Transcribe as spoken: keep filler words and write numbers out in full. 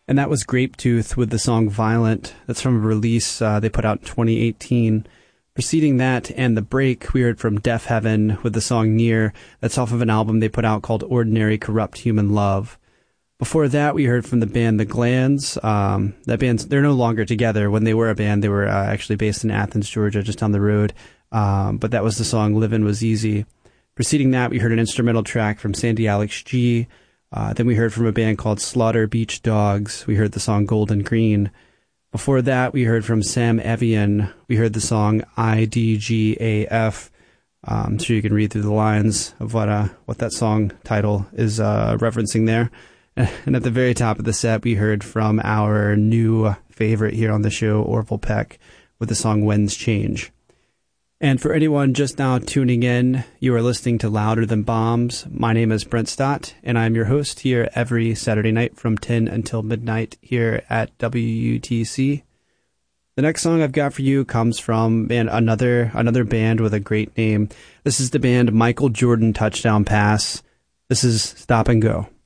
And that was Grapetooth with the song Violent. That's from a release uh, they put out in twenty eighteen. Preceding that and The Break, we heard from Deaf Heaven with the song Near. That's off of an album they put out called Ordinary Corrupt Human Love. Before that, we heard from the band The Glands. Um, that band's, they're no longer together. When they were a band, they were uh, actually based in Athens, Georgia, just down the road. Um, but that was the song Livin' Was Easy. Preceding that, we heard an instrumental track from Sandy Alex G. Uh, then we heard from a band called Slaughter Beach Dogs. We heard the song Golden Green. Before that, we heard from Sam Evian. We heard the song I D G A F. Um, I'm sure you can read through the lines of what uh, what that song title is uh, referencing there. And at the very top of the set, we heard from our new favorite here on the show, Orville Peck, with the song Winds Change. And for anyone just now tuning in, you are listening to Louder Than Bombs. My name is Brent Stott, and I'm your host here every Saturday night from ten until midnight here at W U T C. The next song I've got for you comes from man, another another band with a great name. This is the band Michael Jordan Touchdown Pass. This is Stop and Go.